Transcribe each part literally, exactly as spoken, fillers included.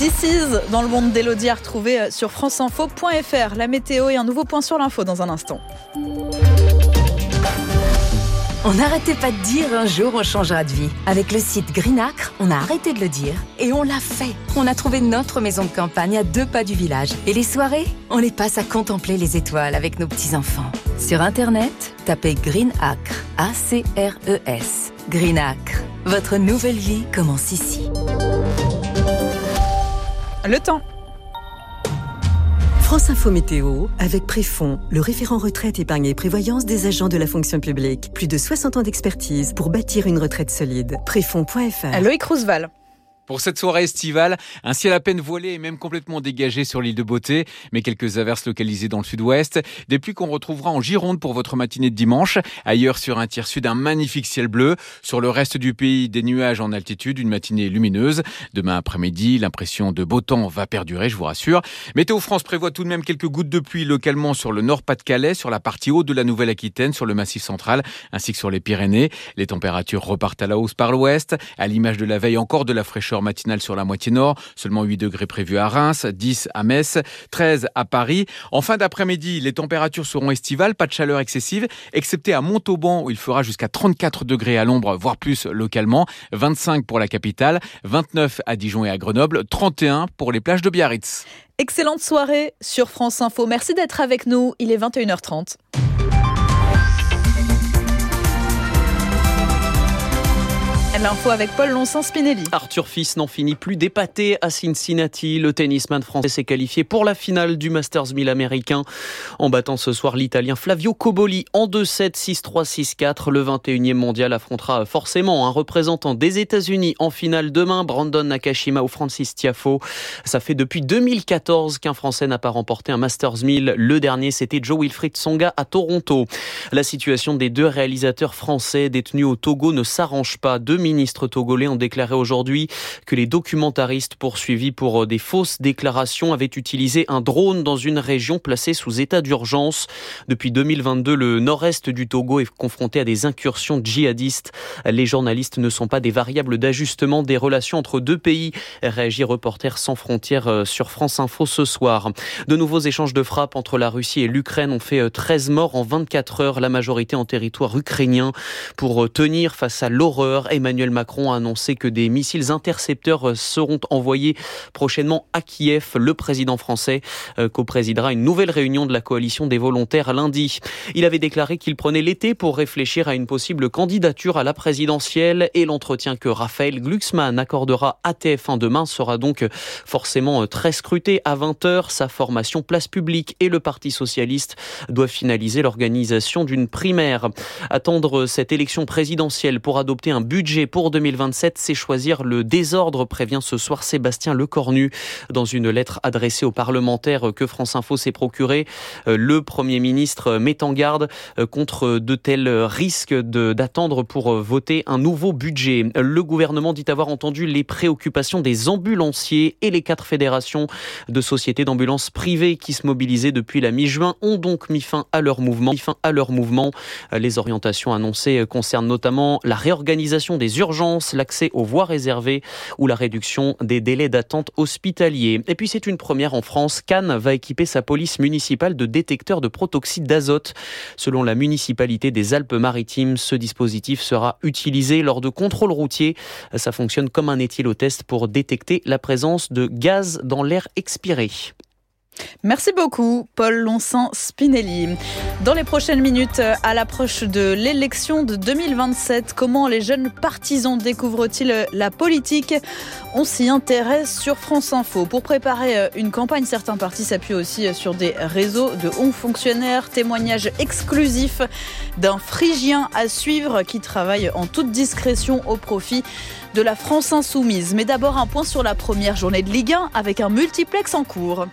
This is dans le monde d'Élodie à retrouver sur franceinfo point f r. La météo et un nouveau point sur l'info dans un instant. On n'arrêtait pas de dire un jour on changera de vie. Avec le site Greenacre, on a arrêté de le dire et on l'a fait. On a trouvé notre maison de campagne à deux pas du village. Et les soirées, on les passe à contempler les étoiles avec nos petits-enfants. Sur Internet, tapez Greenacre, A C R E S. Greenacre, votre nouvelle vie commence ici. Le temps. France Info Météo, avec Préfond, le référent retraite, épargne et prévoyance des agents de la fonction publique. Plus de soixante ans d'expertise pour bâtir une retraite solide. Préfond point f r. Loïc Roosevelt. Pour cette soirée estivale, un ciel à peine voilé et même complètement dégagé sur l'île de Beauté, mais quelques averses localisées dans le sud-ouest. Des pluies qu'on retrouvera en Gironde pour votre matinée de dimanche. Ailleurs, sur un tiers sud, un magnifique ciel bleu. Sur le reste du pays, des nuages en altitude, une matinée lumineuse. Demain après-midi, l'impression de beau temps va perdurer, je vous rassure. Météo France prévoit tout de même quelques gouttes de pluie localement sur le Nord-Pas-de-Calais, sur la partie haute de la Nouvelle-Aquitaine, sur le Massif central, ainsi que sur les Pyrénées. Les températures repartent à la hausse par l'ouest. À l'image de la veille, encore de la fraîcheur matinale sur la moitié nord, seulement huit degrés prévus à Reims, dix à Metz, treize à Paris. En fin d'après-midi, les températures seront estivales, pas de chaleur excessive, excepté à Montauban où il fera jusqu'à trente-quatre degrés à l'ombre, voire plus localement, vingt-cinq pour la capitale, vingt-neuf à Dijon et à Grenoble, trente et un pour les plages de Biarritz. Excellente soirée sur France Info. Merci d'être avec nous. Il est vingt et une heures trente. L'info avec Paul Lonsin-Spinelli. Arthur Fils n'en finit plus d'épater à Cincinnati. Le tennisman français s'est qualifié pour la finale du Masters mille américain en battant ce soir l'Italien Flavio Cobolli en deux sept, six trois, six quatre. Le vingt et unième mondial affrontera forcément un représentant des États-Unis en finale demain, Brandon Nakashima ou Francis Tiafoe. Ça fait depuis deux mille quatorze qu'un Français n'a pas remporté un Masters mille. Le dernier, c'était Joe Wilfried Tsonga à Toronto. La situation des deux réalisateurs français détenus au Togo ne s'arrange pas. Deux ministres togolais ont déclaré aujourd'hui que les documentaristes poursuivis pour des fausses déclarations avaient utilisé un drone dans une région placée sous état d'urgence. Depuis deux mille vingt-deux, le nord-est du Togo est confronté à des incursions djihadistes. Les journalistes ne sont pas des variables d'ajustement des relations entre deux pays, réagit Reporters sans frontières sur France Info ce soir. De nouveaux échanges de frappes entre la Russie et l'Ukraine ont fait treize morts en vingt-quatre heures, la majorité en territoire ukrainien. Pour tenir face à l'horreur, Emmanuel Macron a annoncé que des missiles intercepteurs seront envoyés prochainement à Kiev. Le président français coprésidera une nouvelle réunion de la coalition des volontaires lundi. Il avait déclaré qu'il prenait l'été pour réfléchir à une possible candidature à la présidentielle et l'entretien que Raphaël Glucksmann accordera à T F un demain sera donc forcément très scruté à vingt heures. Sa formation Place Publique et le Parti Socialiste doivent finaliser l'organisation d'une primaire. Attendre cette élection présidentielle pour adopter un budget pour deux mille vingt-sept, c'est choisir le désordre, prévient ce soir Sébastien Lecornu. Dans une lettre adressée aux parlementaires que France Info s'est procurée, le Premier ministre met en garde contre de tels risques de, d'attendre pour voter un nouveau budget. Le gouvernement dit avoir entendu les préoccupations des ambulanciers et les quatre fédérations de sociétés d'ambulance privées qui se mobilisaient depuis la mi-juin ont donc mis fin à leur mouvement. Mis fin à leur mouvement. Les orientations annoncées concernent notamment la réorganisation des urgences, l'accès aux voies réservées ou la réduction des délais d'attente hospitaliers. Et puis c'est une première en France. Cannes va équiper sa police municipale de détecteurs de protoxyde d'azote. Selon la municipalité des Alpes-Maritimes, ce dispositif sera utilisé lors de contrôles routiers. Ça fonctionne comme un éthylotest pour détecter la présence de gaz dans l'air expiré. Merci beaucoup, Paul Lonsin-Spinelli. Dans les prochaines minutes, à l'approche de l'élection de deux mille vingt-sept, comment les jeunes partisans découvrent-ils la politique ? On s'y intéresse sur France Info. Pour préparer une campagne, certains partis s'appuient aussi sur des réseaux de hauts fonctionnaires. Témoignage exclusif d'un Phrygien à suivre qui travaille en toute discrétion au profit de la France insoumise. Mais d'abord, un point sur la première journée de Ligue un avec un multiplex en cours.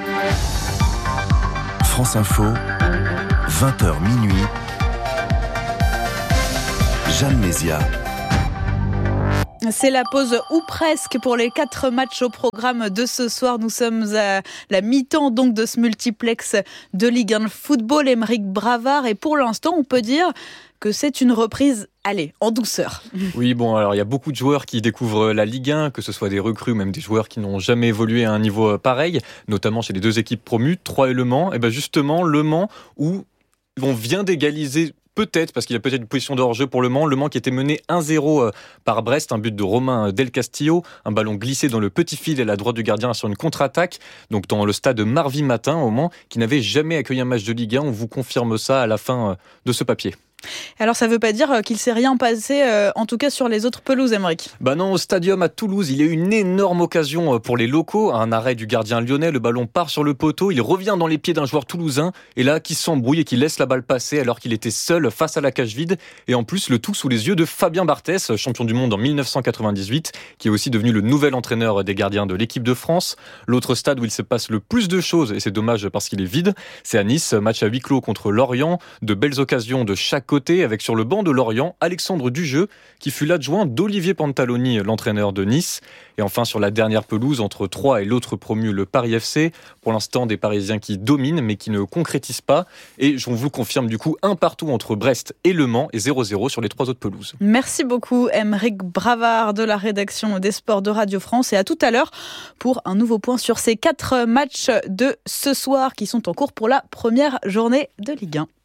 France Info, vingt heures minuit, Jeanne Mézia. C'est la pause ou presque pour les quatre matchs au programme de ce soir. Nous sommes à la mi-temps donc de ce multiplex de Ligue un de football, Aymeric Bravard. Et pour l'instant, on peut dire que c'est une reprise, allez, en douceur. Oui, bon, alors il y a beaucoup de joueurs qui découvrent la Ligue un, que ce soit des recrues ou même des joueurs qui n'ont jamais évolué à un niveau pareil, notamment chez les deux équipes promues, Troyes et Le Mans. Et bien justement, Le Mans, où on vient d'égaliser. Peut-être, parce qu'il y a peut-être une position de hors-jeu pour Le Mans. Le Mans qui était mené un zéro par Brest, un but de Romain Del Castillo, un ballon glissé dans le petit fil à la droite du gardien sur une contre-attaque, donc dans le stade Marvi-Matin au Mans, qui n'avait jamais accueilli un match de Ligue un. On vous confirme ça à la fin de ce papier. Alors ça ne veut pas dire qu'il ne s'est rien passé, euh, en tout cas sur les autres pelouses, Aymeric. Bah non, au Stadium à Toulouse, il y a eu une énorme occasion pour les locaux. Un arrêt du gardien lyonnais, le ballon part sur le poteau, il revient dans les pieds d'un joueur toulousain, et là, qui s'embrouille et qui laisse la balle passer alors qu'il était seul face à la cage vide. Et en plus, le tout sous les yeux de Fabien Barthès, champion du monde en dix-neuf cent quatre-vingt-dix-huit, qui est aussi devenu le nouvel entraîneur des gardiens de l'équipe de France. L'autre stade où il se passe le plus de choses, et c'est dommage parce qu'il est vide, c'est à Nice, match à huis clos contre Lorient, de belles occasions de chaque côté, avec sur le banc de Lorient, Alexandre Dujeu, qui fut l'adjoint d'Olivier Pantaloni, l'entraîneur de Nice. Et enfin, sur la dernière pelouse, entre Troyes et l'autre promu, le Paris F C, pour l'instant, des Parisiens qui dominent, mais qui ne concrétisent pas. Et je vous confirme du coup un partout entre Brest et Le Mans, et zéro zéro sur les trois autres pelouses. Merci beaucoup, Aymeric Bravard, de la rédaction des sports de Radio France. Et à tout à l'heure pour un nouveau point sur ces quatre matchs de ce soir qui sont en cours pour la première journée de Ligue un.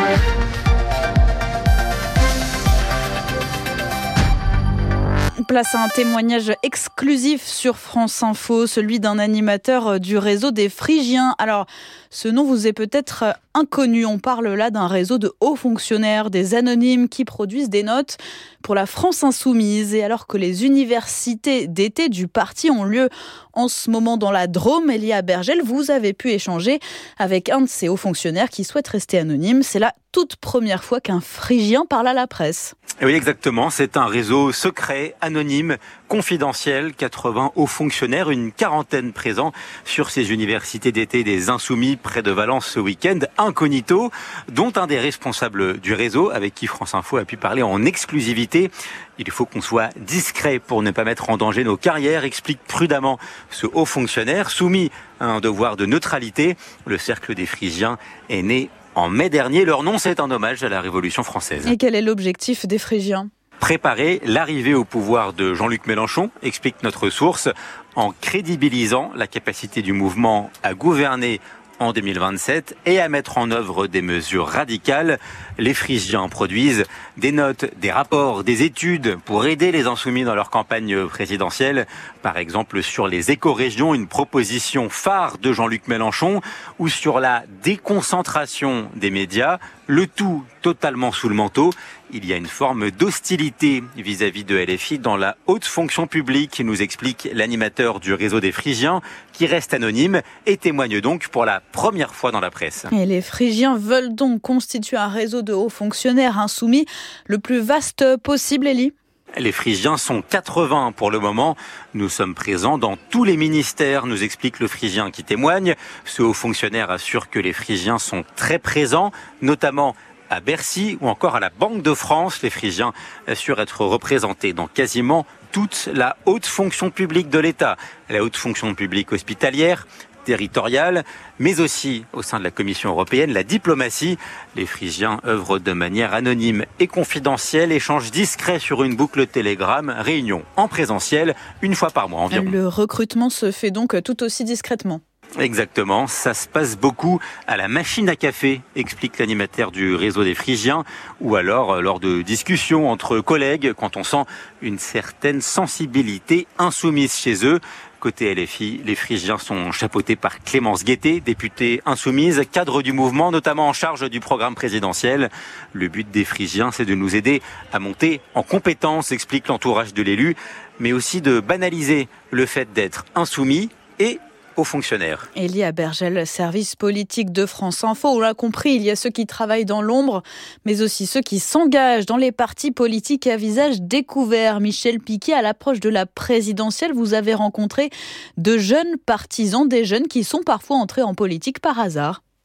Place à un témoignage exclusif sur France Info, celui d'un animateur du réseau des Phrygiens. Alors, ce nom vous est peut-être inconnu. On parle là d'un réseau de hauts fonctionnaires, des anonymes qui produisent des notes pour la France insoumise. Et alors que les universités d'été du parti ont lieu en ce moment dans la Drôme, Elia Bergel, vous avez pu échanger avec un de ces hauts fonctionnaires qui souhaite rester anonyme. C'est la toute première fois qu'un Phrygien parle à la presse. Oui, exactement. C'est un réseau secret, anonyme, confidentiel. quatre-vingts hauts fonctionnaires, une quarantaine présents sur ces universités d'été des Insoumis près de Valence ce week-end, incognito, dont un des responsables du réseau avec qui France Info a pu parler en exclusivité. Il faut qu'on soit discret pour ne pas mettre en danger nos carrières, explique prudemment ce haut fonctionnaire soumis à un devoir de neutralité. Le Cercle des Phrygiens est né en mai dernier. Leur nom, c'est un hommage à la Révolution française. Et quel est l'objectif des Phrygiens ? Préparer l'arrivée au pouvoir de Jean-Luc Mélenchon, explique notre source, en crédibilisant la capacité du mouvement à gouverner en deux mille vingt-sept et à mettre en œuvre des mesures radicales. Les Phrygiens produisent des notes, des rapports, des études pour aider les insoumis dans leur campagne présidentielle. Par exemple, sur les écorégions, une proposition phare de Jean-Luc Mélenchon, ou sur la déconcentration des médias, le tout totalement sous le manteau. Il y a une forme d'hostilité vis-à-vis de L F I dans la haute fonction publique, nous explique l'animateur du réseau des Phrygiens, qui reste anonyme et témoigne donc pour la première fois dans la presse. Et les Phrygiens veulent donc constituer un réseau de hauts fonctionnaires insoumis le plus vaste possible, Élie ? Les Phrygiens sont quatre-vingts pour le moment. Nous sommes présents dans tous les ministères, nous explique le Phrygien qui témoigne. Ce haut fonctionnaire assure que les Phrygiens sont très présents, notamment à Bercy ou encore à la Banque de France. Les Phrygiens assurent être représentés dans quasiment toute la haute fonction publique de l'État. La haute fonction publique hospitalière, territoriale, mais aussi au sein de la Commission européenne, la diplomatie. Les Phrygiens œuvrent de manière anonyme et confidentielle, échange discret sur une boucle Telegram, réunion en présentiel une fois par mois environ. Le recrutement se fait donc tout aussi discrètement. Exactement, ça se passe beaucoup à la machine à café, explique l'animateur du réseau des Phrygiens, ou alors lors de discussions entre collègues quand on sent une certaine sensibilité insoumise chez eux. Côté L F I, les Phrygiens sont chapeautés par Clémence Guettet, députée insoumise, cadre du mouvement, notamment en charge du programme présidentiel. Le but des Phrygiens, c'est de nous aider à monter en compétences, explique l'entourage de l'élu, mais aussi de banaliser le fait d'être insoumis et aux fonctionnaires. Elia Bergel, service politique de France Info. On l'a compris, il y a ceux qui travaillent dans l'ombre, mais aussi ceux qui s'engagent dans les partis politiques à visage découvert. Michel Piquet, à l'approche de la présidentielle, vous avez rencontré de jeunes partisans, des jeunes qui sont parfois entrés en politique par hasard.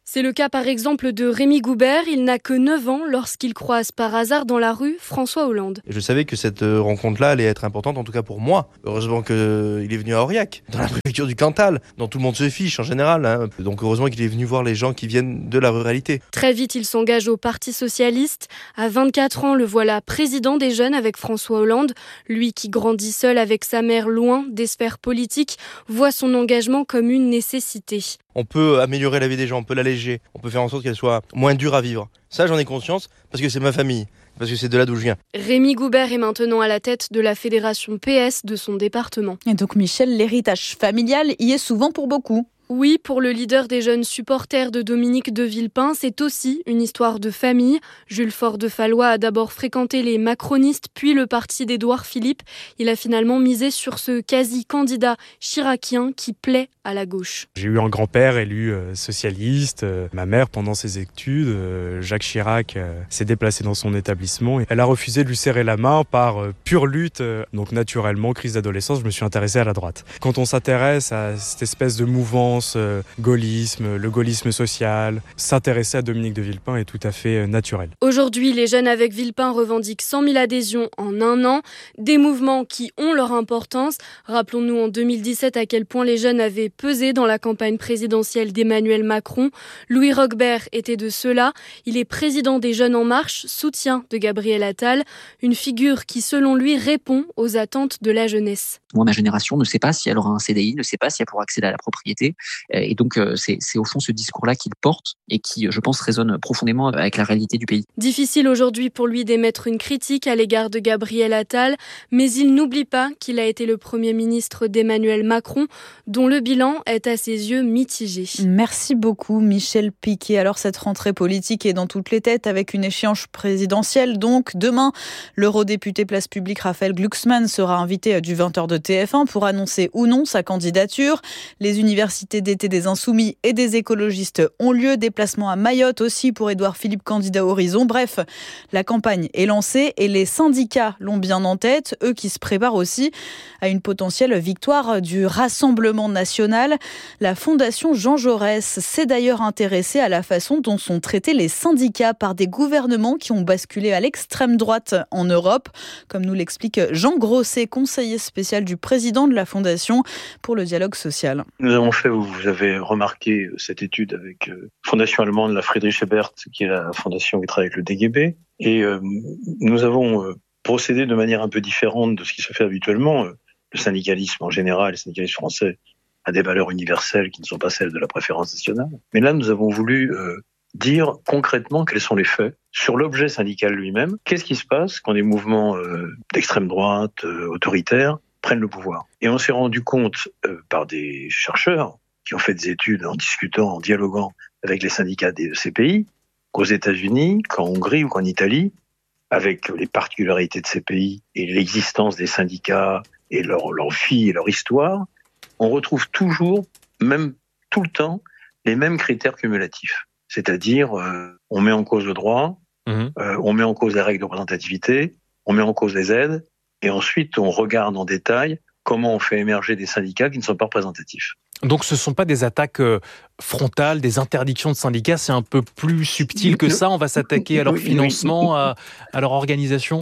C'est le cas par exemple de Rémi Goubert. Il n'a que neuf ans lorsqu'il croise par hasard dans la rue François Hollande. Je savais que cette rencontre-là allait être importante, en tout cas pour moi. Heureusement qu'il est venu à Aurillac, dans la préfecture du Cantal, dont tout le monde se fiche en général. Hein. Donc heureusement qu'il est venu voir les gens qui viennent de la ruralité. Très vite, il s'engage au Parti socialiste. À vingt-quatre ans, le voilà président des jeunes avec François Hollande. Lui qui grandit seul avec sa mère loin des sphères politiques, voit son engagement comme une nécessité. On peut améliorer la vie des gens, on peut l'alléger, on peut faire en sorte qu'elle soit moins dure à vivre. Ça, j'en ai conscience parce que c'est ma famille, parce que c'est de là d'où je viens. Rémi Goubert est maintenant à la tête de la fédération P S de son département. Et donc Michel, l'héritage familial y est souvent pour beaucoup. Oui, pour le leader des jeunes supporters de Dominique de Villepin, c'est aussi une histoire de famille. Jules Faure de Fallois a d'abord fréquenté les macronistes, puis le parti d'Édouard Philippe. Il a finalement misé sur ce quasi-candidat chiracien qui plaît à la gauche. J'ai eu un grand-père élu euh, socialiste. Euh, ma mère, pendant ses études, euh, Jacques Chirac, euh, s'est déplacé dans son établissement. Et elle a refusé de lui serrer la main par euh, pure lutte. Euh, donc naturellement, crise d'adolescence, je me suis intéressé à la droite. Quand on s'intéresse à cette espèce de mouvement, Euh, gaullisme, le gaullisme social, s'intéresser à Dominique de Villepin est tout à fait euh, naturel. Aujourd'hui, les jeunes avec Villepin revendiquent cent mille adhésions en un an, des mouvements qui ont leur importance. Rappelons-nous en deux mille dix-sept à quel point les jeunes avaient pesé dans la campagne présidentielle d'Emmanuel Macron. Louis Roquebert était de ceux-là. Il est président des Jeunes en Marche, soutien de Gabriel Attal, une figure qui, selon lui, répond aux attentes de la jeunesse. Moi, ma génération ne sait pas si elle aura un C D I, ne sait pas si elle pourra accéder à la propriété. Et donc, c'est, c'est au fond ce discours-là qu'il porte et qui, je pense, résonne profondément avec la réalité du pays. Difficile aujourd'hui pour lui d'émettre une critique à l'égard de Gabriel Attal, mais il n'oublie pas qu'il a été le Premier ministre d'Emmanuel Macron, dont le bilan est à ses yeux mitigé. Merci beaucoup, Michel Piquet. Alors, cette rentrée politique est dans toutes les têtes avec une échéance présidentielle. Donc, demain, l'eurodéputé Place Publique Raphaël Glucksmann sera invité du vingt heures de T F un pour annoncer ou non sa candidature. Les universités d'été des Insoumis et des écologistes ont lieu. Déplacement à Mayotte aussi pour Édouard Philippe, candidat Horizon. Bref, la campagne est lancée et les syndicats l'ont bien en tête, eux qui se préparent aussi à une potentielle victoire du Rassemblement national. La Fondation Jean Jaurès s'est d'ailleurs intéressée à la façon dont sont traités les syndicats par des gouvernements qui ont basculé à l'extrême droite en Europe, comme nous l'explique Jean Grosset, conseiller spécial du président de la Fondation pour le dialogue social. Nous avons fait, vous avez remarqué cette étude avec euh, Fondation allemande, la Friedrich Ebert, qui est la fondation qui travaille avec le D G B, et euh, nous avons euh, procédé de manière un peu différente de ce qui se fait habituellement. Euh, le syndicalisme en général, le syndicalisme français, a des valeurs universelles qui ne sont pas celles de la préférence nationale. Mais là, nous avons voulu euh, dire concrètement quels sont les faits sur l'objet syndical lui-même. Qu'est-ce qui se passe quand des mouvements euh, d'extrême droite, euh, autoritaires, prennent le pouvoir? Et on s'est rendu compte euh, par des chercheurs qui ont fait des études en discutant, en dialoguant avec les syndicats de ces pays, qu'aux États-Unis, qu'en Hongrie ou qu'en Italie, avec les particularités de ces pays et l'existence des syndicats et leur, leur vie et leur histoire, on retrouve toujours, même tout le temps, les mêmes critères cumulatifs. C'est-à-dire, euh, on met en cause le droit, mmh. euh, on met en cause les règles de représentativité, on met en cause les aides, et ensuite on regarde en détail comment on fait émerger des syndicats qui ne sont pas représentatifs. Donc ce ne sont pas des attaques frontales, des interdictions de syndicats, c'est un peu plus subtil que ça, on va s'attaquer à leur financement, à, à leur organisation?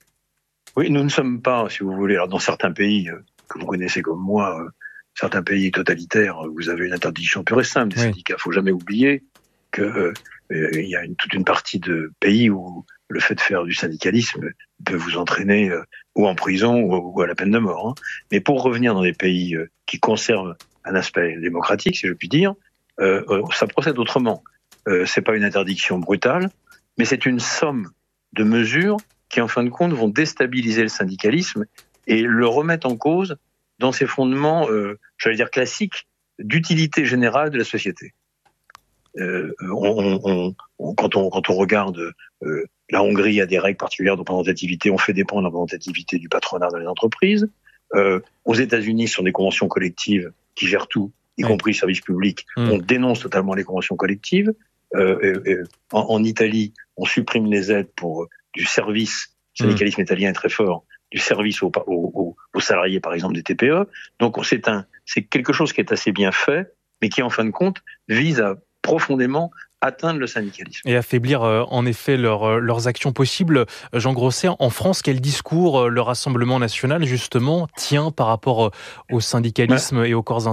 Oui, nous ne sommes pas, si vous voulez, alors dans certains pays euh, que vous connaissez comme moi, euh, certains pays totalitaires, vous avez une interdiction pure et simple des oui. syndicats. Il ne faut jamais oublier qu'il euh, euh, y a une, toute une partie de pays où le fait de faire du syndicalisme peut vous entraîner euh, ou en prison ou, ou à la peine de mort. Hein. Mais pour revenir dans des pays euh, qui conservent un aspect démocratique, si je puis dire, euh, euh, ça procède autrement. Euh, c'est pas une interdiction brutale, mais c'est une somme de mesures qui, en fin de compte, vont déstabiliser le syndicalisme et le remettre en cause dans ses fondements, euh, j'allais dire classiques, d'utilité générale de la société. Euh, on, on, on, quand, on, quand on regarde euh, la Hongrie a des règles particulières de représentativité, on fait dépendre la représentativité du patronat dans les entreprises. Euh, aux États-Unis, ce sont des conventions collectives qui gèrent tout, y oui. compris le service public. Mmh. On dénonce totalement les conventions collectives. Euh, euh, euh, en, en Italie, on supprime les aides pour euh, du service. Le syndicalisme mmh. italien est très fort. Du service aux, aux, aux salariés, par exemple, des T P E. Donc, c'est un, c'est quelque chose qui est assez bien fait, mais qui, en fin de compte, vise à profondément atteindre le syndicalisme. Et affaiblir euh, en effet leur, euh, leurs actions possibles. Jean Grosset, en France, quel discours euh, le Rassemblement national justement tient par rapport euh, au syndicalisme ouais. et aux corps